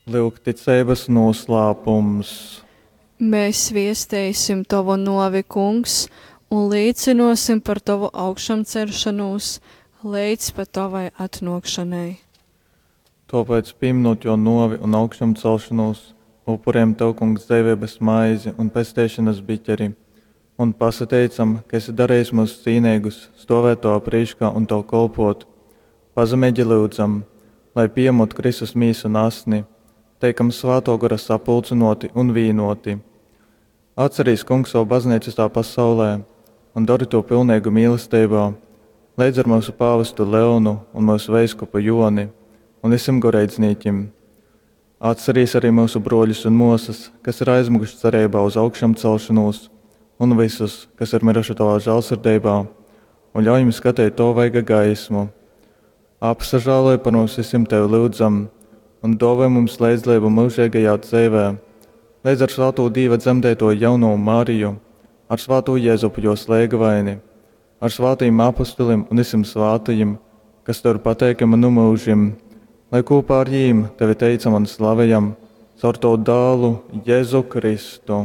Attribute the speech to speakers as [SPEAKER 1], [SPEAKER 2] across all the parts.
[SPEAKER 1] Lūk, ticības noslēpums.
[SPEAKER 2] Mēs viestēsim tavu novi, kungs, un liecinosim par tavu augšām celšanos, līdz pat tavai atnākšanai.
[SPEAKER 1] Tāpēc, pieminot jo novi un augšām celšanos, upuriem tev, kungs, dzīvības maizi un pestēšanas biķeri, un pasateicam, ka esi darījis mūs cīnīgus, stāvēt to priekšā un to kalpot. Pazemīgi lūdzam, lai piemot Kristus mīsu un asni, teikam svāto gara sapulcinoti un vīnoti. Atcerīs, kungs, savu baznīcu tā pasaulē un dari to pilnīgu mīlestībā, līdz ar mūsu pāvestu Leonu un mūsu veiskupu Joni un visam goreidzniekiem. Atcerīs arī mūsu broļus un mūsas, kas ir aizmuguši cerībā uz augšām celšanos, un visus, kas ir miruši tavā žēlsirdībā, un ļauj jums skatīt to vaiga gaismu. Apsažāloj par mums visiem tevi lūdzam, un dāvā mums līdzlību mūžīgajā dzīvē, līdz ar svāto Dieva dzemdēto jauno Mariju, ar svāto Jēzupu jo slēgavaini, ar svātajiem apostolim un visiem svātajiem, kas tev pateikam un mūžim, lai kopā ar jīm tevi teicam un slavējam, caur to dālu Jēzu Kristu.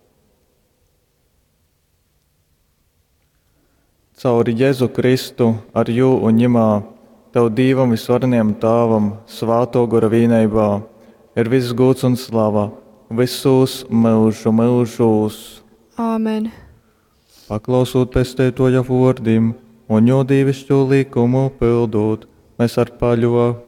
[SPEAKER 1] Caur Jēzu Kristu ar jū un ņemā, tev Dievam visvareniem Tāvam, svāto gara vīneibā, ir viss gods un slava, visus mūžu mūžus.
[SPEAKER 2] Āmen.
[SPEAKER 1] Paklausot pestētoja vārdiem un jo dievišķo likumu pildot, mēs ar paļo